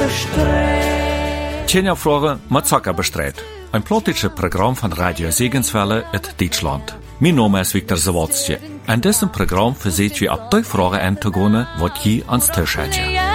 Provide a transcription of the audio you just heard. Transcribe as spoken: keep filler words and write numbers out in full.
bestreed. Tjenja Fragen mit Zucker bestreed. Ein politisches Programm von Radio Segenswelle in Deutschland. Mein Name ist Viktor Zawadzki. In diesem Programm versucht wir auf die Fragen einzugehen, die ihr ans Tisch hättet.